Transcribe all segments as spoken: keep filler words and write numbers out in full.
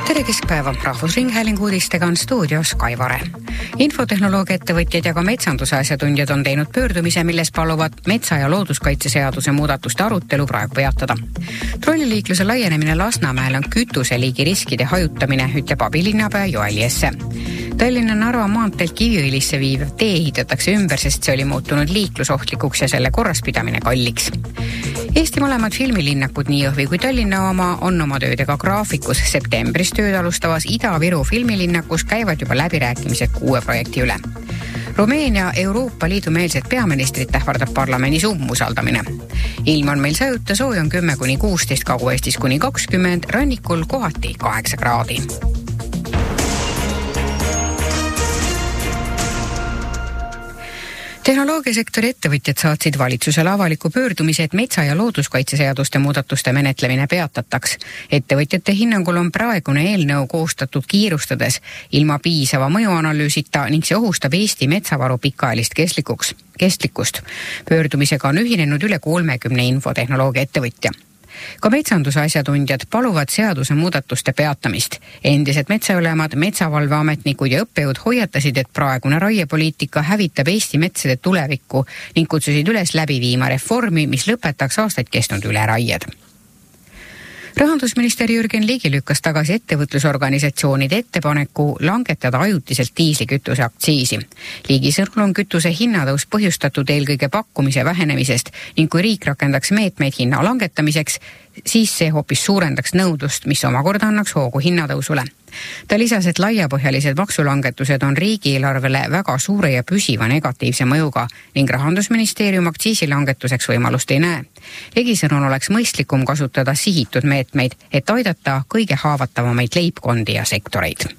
Tere keskpäeva, Rahvusringhäälingu uudistega on stuudios Kai Vare. Infotehnoloogia ettevõtjad ja ka metsanduse asjatundjad on teinud pöördumise, milles paluvad metsa- ja looduskaitseseaduse muudatuste arutelu praegu peatada. Trolliliikluse laienemine Lasnamäel on kütuseliigi riskide hajutamine, ütleb abilinnapea Joel Jesse. Tallinna-Narva maanteelt Kiviõlisse viiv tee ehitatakse ümber, sest see oli muutunud liiklusohtlikuks ja selle korraspidamine kalliks. Eesti mõlemad filmilinnakud, nii Jõhvi kui Tallinna oma, on oma töödega graafikus. Septembris tööd alustavas Ida-Viru filmilinnakus käivad juba läbirääkimised kuue projekti üle. Rumeenia Euroopa Liidu meelset peaministrit ähvardab parlamendis umbusaldamine. Ilm on meil sajuta, sooja on kümme kuni kuusteist, Kagu-Eestis kuni kakskümmend, rannikul kohati kaheksa kraadi. Tehnoloogiasektori ettevõtjad saatsid valitsusele avaliku pöördumise, et metsa- ja looduskaitseseaduste muudatuste menetlemine peatataks. Ettevõtjate hinnangul on praegune eelnõu koostatud kiirustades ilma piisava mõjuanalüüsita ning see ohustab Eesti metsavaru pikaajalist kestlikuks, kestlikkust. Pöördumisega on ühinenud üle kolmekümne infotehnoloogia ettevõtja. Ka metsanduse asjatundjad paluvad seaduse muudatuste peatamist. Endised metsaülemad, metsavalveametnikud ja õppejõud hoiatasid, et praegune raiepoliitika hävitab Eesti metsade tulevikku ning kutsusid üles läbi viima reformi, mis lõpetaks aastaid kestnud üleraied. Rahandusminister Jürgen Ligi lükkas tagasi ettevõtlusorganisatsioonide ettepaneku langetada ajutiselt diislikütuse aktsiisi. Ligi sõnul on kütuse hinnatõus põhjustatud eelkõige pakkumise vähenemisest ning kui riik rakendaks meetmeid hinna langetamiseks, siis see hoopis suurendaks nõudlust, mis omakorda annaks hoogu hinnatõusule. Ta lisas, et laiapõhjalised maksulangetused on riigieelarvele väga suure ja püsiva negatiivse mõjuga ning Rahandusministeerium aktsiisilangetuseks võimalust ei näe. Ligi sõnul oleks mõistlikum kasutada sihitud meetmeid, et aidata kõige haavatavamaid leibkondi ja sektoreid.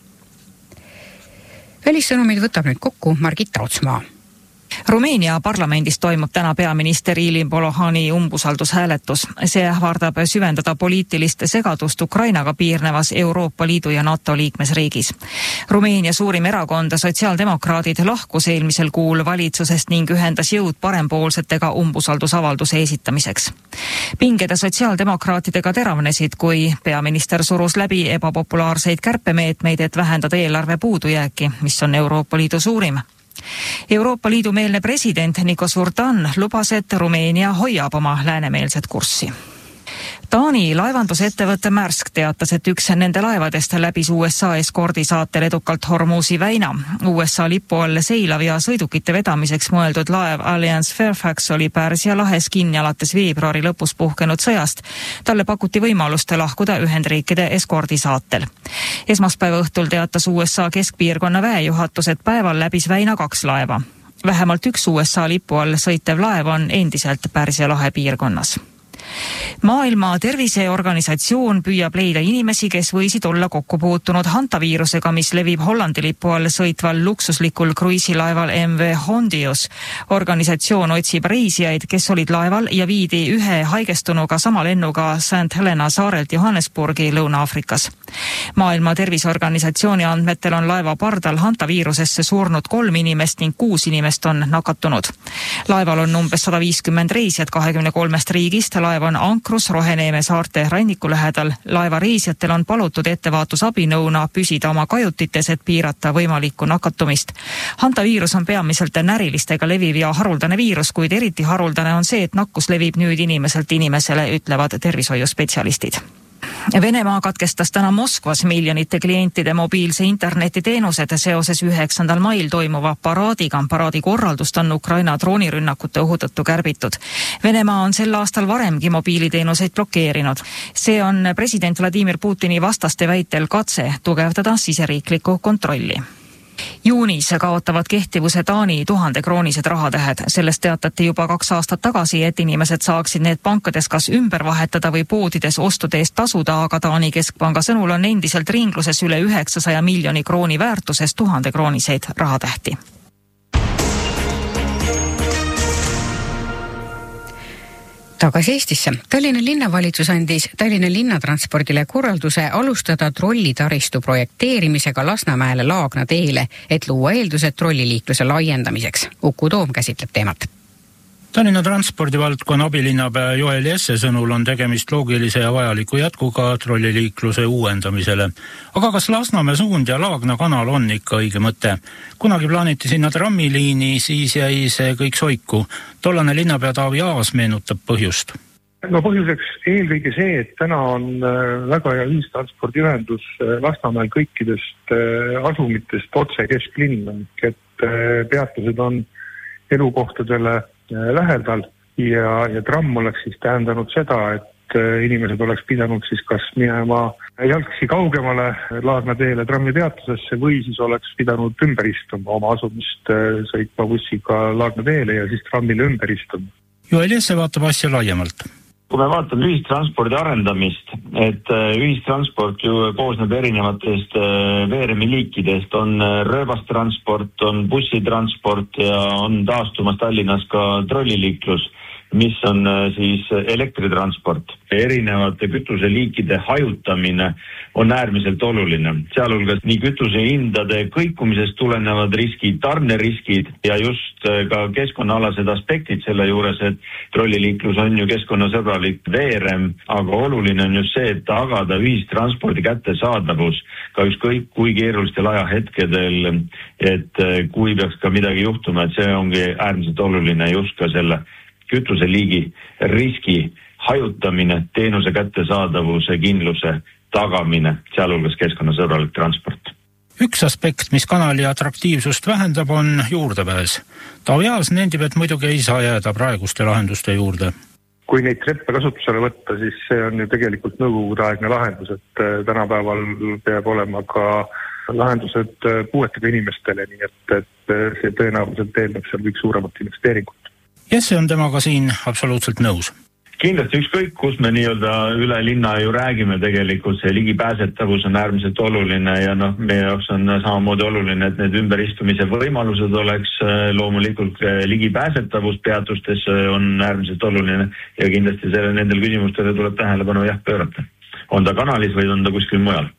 Välissõnumid võtab nüüd kokku Margita Otsmaa. Rumeenia parlamendis toimub täna peaminister Ilie Polohani umbusaldushääletus. See ähvardab süvendada poliitilist segadust Ukrainaga piirnevas Euroopa Liidu ja NATO liikmesriigis. Rumeenia suurim erakond, sotsiaaldemokraadid, lahkus eelmisel kuul valitsusest ning ühendas jõud parempoolsetega umbusaldusavalduse esitamiseks. Pinged sotsiaaldemokraatidega teravnesid, kui peaminister surus läbi ebapopulaarseid kärpemeetmeid, et vähendada eelarve puudujääki, mis on Euroopa Liidu suurim. Euroopa Liidu meelne president Nikos Vurdan lubas, et Rumeenia hoiab oma läänemeelset kurssi. Taani laevandusettevõtte Maersk teatas, et üks nende laevadest läbis U S A eskordisaatel edukalt Hormuzi väina. U S A lipu all seilav ja sõidukite vedamiseks mõeldud laev Alliance Fairfax oli Pärsia lahes kinni alates veebruari lõpus puhkenud sõjast. Talle pakuti võimalust lahkuda Ühendriikide eskordisaatel. Esmaspäeva õhtul teatas U S A keskpiirkonna väejuhatus, et päeval läbis väina kaks laeva. Vähemalt üks U S A lipu all sõitev laev on endiselt Pärsia lahe piirkonnas. Maailma Terviseorganisatsioon püüab leida inimesi, kes võisid olla kokku puutunud hantaviirusega, mis levib Hollandi lipu all sõitval luksuslikul kruiisilaeval M V Hondius. Organisatsioon otsib reisijaid, kes olid laeval ja viidi ühe haigestunuga sama lennuga Saint Helena saarelt Johannesburgi Lõuna-Aafrikas. Maailma Terviseorganisatsiooni andmetel on laeva pardal hantaviirusesse surnud kolm inimest ning kuus inimest on nakatunud. Laeval on umbes sada viiskümmend reisijat kahekümne kolmest riigist. Laev on ankrus Roheneeme saarte ranniku lähedal. Laeva reisijatel on palutud ettevaatusabinõuna püsida oma kajutites, et piirata võimalikku nakatumist. Hantaviirus on peamiselt närilistega leviv ja haruldane viirus, kuid eriti haruldane on see, et nakkus levib nüüd inimeselt inimesele, ütlevad tervishoiuspetsialistid. Venemaa katkestas täna Moskvas miljonite klientide mobiilse internetiteenused seoses üheksandal mail toimuva paraadiga. Paraadi korraldust on Ukraina droonirünnakute ohu tõttu kärbitud. Venemaa on sel aastal varemgi mobiiliteenuseid blokeerinud. See on president Vladimir Putini vastaste väitel katse tugevdada siseriiklikku kontrolli. Juunis kaotavad kehtivuse Taani tuhandekroonised rahatähed. Sellest teatati juba kaks aastat tagasi, et inimesed saaksid need pankades kas ümber vahetada või poodides ostude eest tasuda, aga Taani keskpanga sõnul on endiselt ringluses üle üheksasaja miljoni krooni väärtuses tuhandekrooniseid rahatähti. Tagasi Eestisse. Tallinna linnavalitsus andis Tallinna linnatranspordile korralduse alustada trollitaristu projekteerimisega Lasnamäele Laagna teele, et luua eeldused trolliliikluse laiendamiseks. Uku Toom käsitleb teemat. Tallinna transpordivaldkonna abilinnapea Joel Jesse sõnul on tegemist loogilise ja vajaliku jätkuga trolliliikluse uuendamisele. Aga kas Lasnamäe suund ja Laagna kanal on ikka õige mõte? Kunagi plaaniti sinna trammiliini, siis jäi see kõik soiku. Tollane linnapea Taavi Aas meenutab põhjust. No põhjuseks eelkõige see, et täna on väga hea ühistranspordiühendus Lasnamäel kõikidest asumitest otse kesklinna, et peatused on elukohtadele lähedal ja, ja tramm oleks siis tähendanud seda, et inimesed oleks pidanud siis kas minema jalgsi kaugemale Laagna teele trammi peatusesse või siis oleks pidanud ümber istuma oma asumist sõitma bussiga Laagna teele ja siis trammile ümber istuma. Joel Jesse vaatab asja laiemalt. Kui me vaatame ühistranspordi arendamist, et ühistransport ju koosneb erinevatest veeremi liikidest, on rööbastransport, on bussitransport ja on taastumas Tallinnas ka trolliliiklus, mis on siis elektritransport. Erinevate kütuseliikide hajutamine on äärmiselt oluline. Sealhulgas nii kütuse hindade kõikumisest tulenevad riskid, tarneriskid ja just ka keskkonnaalased aspektid selle juures, et trolliliiklus on ju keskkonnasõbralik veerem, aga oluline on just see, et tagada ühistranspordi kättesaadavus ka ükskõik kui keerulistel ajahetkedel, et kui peaks ka midagi juhtuma, et see ongi äärmiselt oluline just ka selle kütuseliigi riski hajutamine, teenuse kättesaadavuse, kindluse tagamine, sealhulgas keskkonnasõbralik transport. Üks aspekt, mis kanali atraktiivsust vähendab, on juurdepääs. Taavi Aas nendib, et muidugi ei saa jääda praeguste lahenduste juurde. Kui neid treppe kasutusele võtta, siis see on ju tegelikult nõukogudeaegne lahendus, et tänapäeval peab olema ka lahendused puuetega inimestele, nii et, et see tõenäoliselt eeldab seal kõik suuremat investeeringut. Jesse on temaga siin absoluutselt nõus. Kindlasti ükskõik, kus me nii-öelda üle linna ju räägime tegelikult, see ligipääsetavus on äärmiselt oluline ja noh, meie jaoks on samamoodi oluline, et need ümberistumise võimalused oleks loomulikult ligipääsetavus peatustes on äärmiselt oluline ja kindlasti selle, nendel küsimustele tuleb tähelepanu jah pöörata. On ta kanalis või on ta kuskil mujal?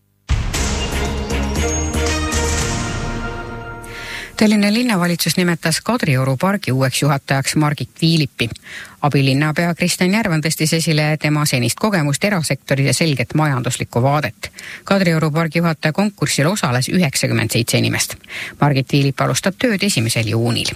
Tallinna linnavalitsus nimetas Kadrioru pargi uueks juhatajaks Margit Viilipi. Abilinnapea Kristjan Järvan tõstis esile tema senist kogemust erasektori ja selget majanduslikku vaadet. Kadrioru pargi juhataja konkursil osales üheksakümmend seitse inimest. Margit Viilip alustab tööd esimesel juunil.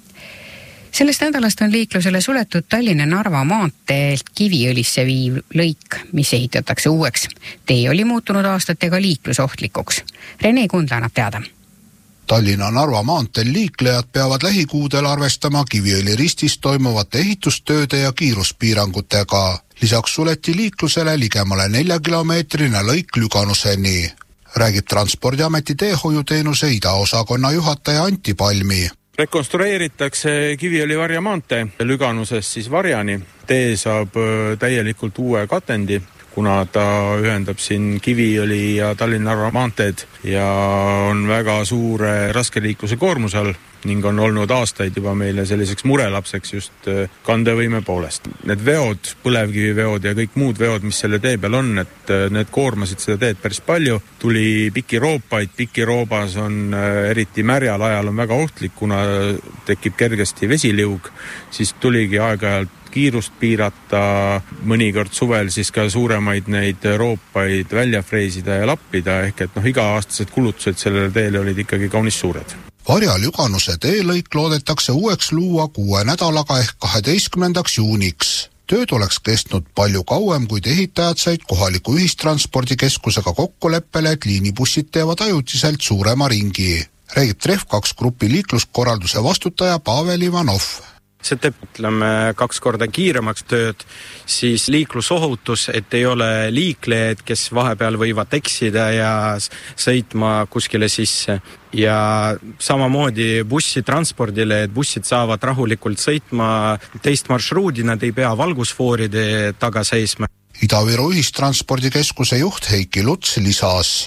Sellest nädalast on liiklusele suletud Tallinna-Narva maanteelt Kiviõlisse viiv lõik, mis ehitatakse uueks. Tee oli muutunud aastatega liiklusohtlikuks. Rene Kundla annab teada. Tallinna-Narva maanteel liiklejad peavad lähikuudel arvestama Kiviõli ristis toimuvate ehitustööde ja kiiruspiirangutega. Lisaks suleti liiklusele ligemale nelja kilomeetrine lõik Lüganuseni, räägib Transpordiameti teehoiuteenuse idaosakonna juhataja Antti Palmi. Rekonstrueeritakse Kiviõli Varja maantee Lüganusest siis Varjani. Tee saab täielikult uue katendi, kuna ta ühendab siin Kiviõli ja Tallinna-Narva maanteed ja on väga suure raskeliikluse koormuse all ning on olnud aastaid juba meile selliseks murelapseks just kandevõime poolest. Need veod, põlevkiviveod ja kõik muud veod, mis selle tee peal on, et need koormasid seda teed päris palju. Tuli pikki roopaid, pikki roobas on eriti märjal ajal on väga ohtlik, kuna tekib kergesti vesiliug, siis tuligi aeg-ajalt kiirust piirata, mõnikord suvel siis ka suuremaid neid roopaid välja freesida ja lappida, ehk et noh, iga-aastased kulutused sellele teele olid ikkagi kaunis suured. Varja Lüganuse teelõik loodetakse uueks luua kuue nädalaga ehk kaheteistkümnendaks juuniks. Tööd oleks kestnud palju kauem, kuid ehitajad said kohaliku ühistranspordikeskusega kokkuleppele, et liinibussid teevad ajutiselt suurema ringi. Räägib Tref kaks grupi liikluskorralduse vastutaja Pavel Ivanov. See teeb, ütleme, kaks korda kiiremaks tööd, siis liiklusohutus, et ei ole liiklejaid, kes vahepeal võivad eksida ja sõitma kuskile sisse. Ja samamoodi bussitranspordile, et bussid saavad rahulikult sõitma teist marsruudi, nad ei pea valgusfooride taga seisma. Ida-Viru ühistranspordikeskuse juht Heiki Luts lisas.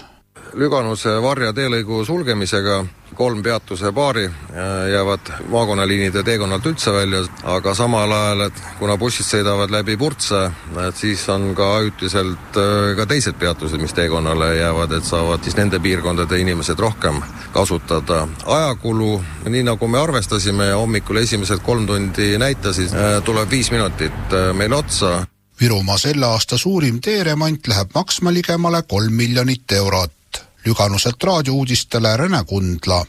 Lüganuse Varja teelõigu sulgemisega kolm peatuse paari jäävad maakonnaliinide teekonnalt üldse välja, aga samal ajal, et kuna bussid sõidavad läbi Purtse, et siis on ka ajutiselt ka teised peatused, mis teekonnale jäävad, et saavad siis nende piirkondade inimesed rohkem kasutada. Ajakulu, nii nagu me arvestasime ja hommikul esimesed kolm tundi näitasid, tuleb viis minutit meil otsa. Virumaa selle aasta suurim teeremont läheb maksma ligemale kolm miljonit eurot. Lüganuselt raadiouudistele Rene Kundla.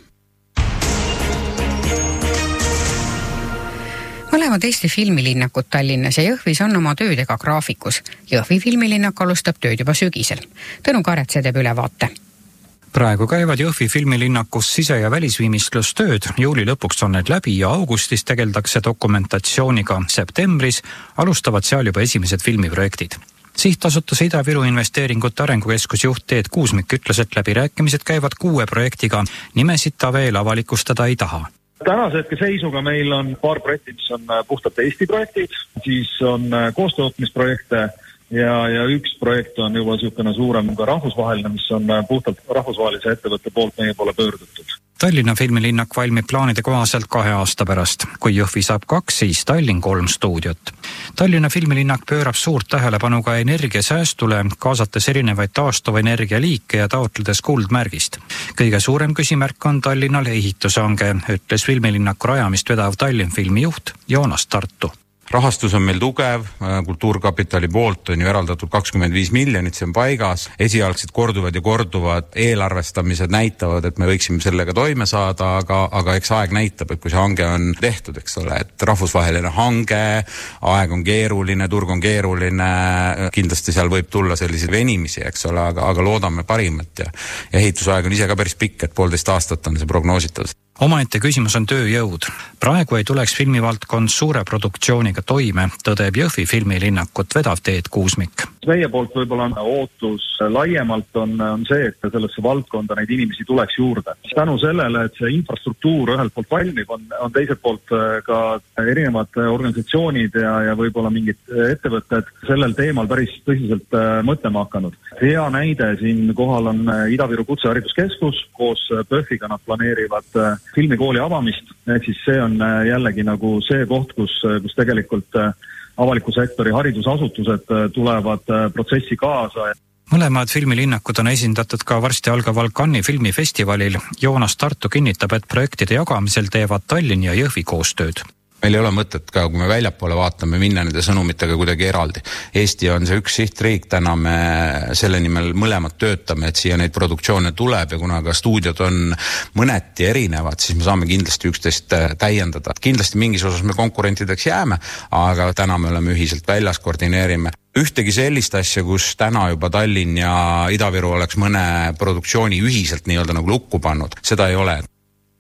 Mõlemad Eesti filmilinnakud Tallinnas ja Jõhvis on oma töödega graafikus. Jõhvi filmilinnak alustab tööd juba sügisel. Tõnu Karetse teeb ülevaate. Praegu käivad Jõhvi filmilinnakus sise- ja välisviimistlustööd. Juuli lõpuks on need läbi ja augustis tegeldakse dokumentatsiooniga. Septembris alustavad seal juba esimesed filmiprojektid. Sihtasutus Ida-Viru investeeringute arengukeskus juht Teet Kuusmik ütles, et läbirääkimised käivad kuue projektiga. Nimesid ta veel avalikustada ei taha. Tänase hetke seisuga meil on paar projekti, mis on puhtalt Eesti projektid, siis on koostootmisprojekte ja, ja üks projekt on juba niisugune suurem ka rahvusvaheline, mis on puhtalt rahvusvahelise ettevõtte poolt meie poole pöördutud. Tallinna filmilinnak valmib plaanide kohaselt kahe aasta pärast. Kui Jõhvi saab kaks, siis Tallinn kolm stuudiot. Tallinna filmilinnak pöörab suurt tähelepanu ka energiasäästule, kaasates erinevaid taastuvenergia liike ja taotledes kuldmärgist. Kõige suurem küsimärk on Tallinnal ehitushange, ütles filmilinnaku rajamist vedav Tallinn filmi juht Joonas Tartu. Rahastus on meil tugev, kultuurkapitali poolt on ju eraldatud kakskümmend viis miljonit, see on paigas. Esialgsed korduvad ja korduvad eelarvestamised näitavad, et me võiksime sellega toime saada, aga, aga eks aeg näitab, et kui see hange on tehtud, eks ole, et rahvusvaheline hange, aeg on keeruline, turg on keeruline, kindlasti seal võib tulla selliseid venimisi, eks ole, aga, aga loodame parimat ja, ja ehitusaeg on ise ka päris pikk, et poolteist aastat on see prognoositud. Omaette küsimus on tööjõud. Praegu ei tuleks filmivaldkond suure produktsiooniga toime, tõdeb Jõhvi filmilinnakut vedav Teet Kuusmik. Meie poolt võib-olla on ootus laiemalt on, on see, et sellesse valdkonda neid inimesi tuleks juurde. Tänu sellele, et see infrastruktuur ühelt poolt valmib, on, on teiselt poolt ka erinevad organisatsioonid ja, ja võib-olla mingid ettevõtted sellel teemal päris tõsiselt mõtlema hakanud. Hea näide siin kohal on Ida-Viru Kutsehariduskeskus, koos PÖFiga nad planeerivad filmikooli avamist, ehk siis see on jällegi nagu see koht, kus, kus tegelikult avaliku sektori haridusasutused tulevad protsessi kaasa. Mõlemad filmilinnakud on esindatud ka varsti algaval Cannes'i filmifestivalil. Joonas Tartu kinnitab, et projektide jagamisel teevad Tallinn ja Jõhvi koostööd. Meil ei ole mõtet ka, kui me väljapoole vaatame, minna nende sõnumitega kuidagi eraldi. Eesti on see üks sihtriik, täna me selle nimel mõlemad töötame, et siia neid produktsioone tuleb ja kuna ka stuudiod on mõneti erinevad, siis me saame kindlasti üksteist täiendada. Kindlasti mingis osas me konkurentideks jääme, aga täna me oleme ühiselt väljas, koordineerime. Ühtegi sellist asja, kus täna juba Tallinn ja Ida-Viru oleks mõne produktsiooni ühiselt nii-öelda nagu lukku pannud, seda ei ole.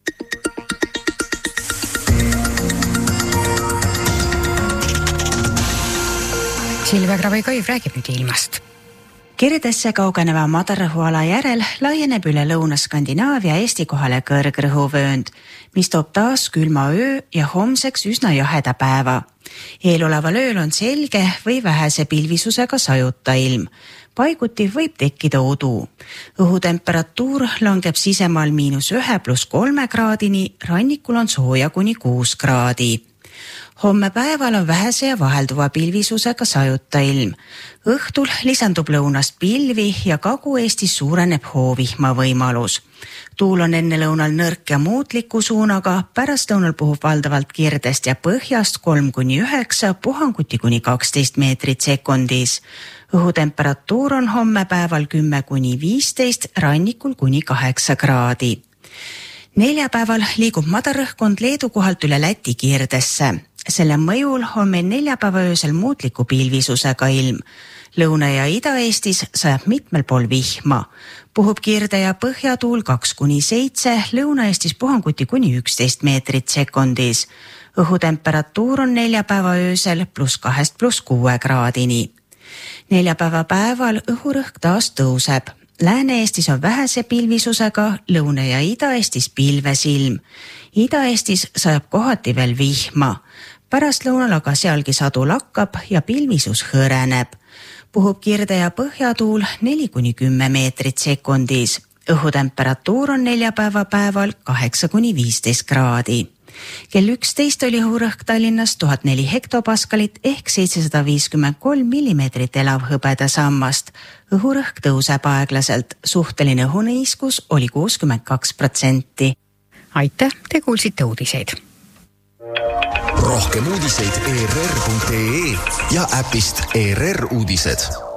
Silvia Kravei-Koiv räägib nüüd ilmast. Kirdesse kaugeneva madarrõhuala järel laieneb üle Lõuna-Skandinaavia Eesti kohale kõrgrõhuvöönd, mis toob taas külma öö ja homseks üsna jaheda päeva. Eeloleval ööl on selge või vähese pilvisusega sajuta ilm. Paiguti võib tekkida udu. Õhutemperatuur langeb sisemaal miinus ühe pluss kolme kraadini, rannikul on sooja kuni kuus kraadi. Homme päeval on vähese ja vahelduva pilvisusega sajuta ilm. Õhtul lisandub lõunast pilvi ja Kagu-Eestis suureneb hoovihma võimalus. Tuul on enne lõunal nõrk ja muutliku suunaga, pärast lõunal puhub valdavalt kirdest ja põhjast kolm kuni üheksa, puhanguti kuni kaksteist meetrit sekundis. Õhutemperatuur on homme päeval kümme kuni viisteist, rannikul kuni kaheksa kraadi. Neljapäeval liigub madarõhkkond Leedu kohalt üle Läti kirdesse. Selle mõjul on meil neljapäeva öösel muutliku pilvisusega ilm. Lõuna- ja Ida-Eestis sajab mitmel pool vihma. Puhub kirde- ja põhjatuul kaks kuni seitse, Lõuna-Eestis puhanguti kuni üksteist meetrit sekundis. Õhutemperatuur on neljapäeva öösel pluss kahest pluss kuue kraadini. Neljapäeva päeval õhurõhk taas tõuseb. Lääne-Eestis on vähese pilvisusega, Lõuna- ja Ida-Eestis pilves ilm. Ida-Eestis sajab kohati veel vihma. Pärast lõunal aga sealgi sadu lakkab ja pilvisus hõreneb. Puhub kirde- ja põhjatuul neli kuni kümme meetrit sekundis. õhutemperatuur on neljapäeva päeval kaheksa kuni viisteist kraadi. Kell üksteist oli õhurõhk Tallinnas tuhat neli hektopaskalit ehk seitsesada viiskümmend kolm millimeetrit elavhõbeda sammast. Õhurõhk tõuseb aeglaselt, suhteline õhunõiskus oli kuuskümmend kaks protsenti. Aitäh, te kuulsite uudiseid. Rohkem uudiseid E R R punkt E E ja äpist E R R uudised.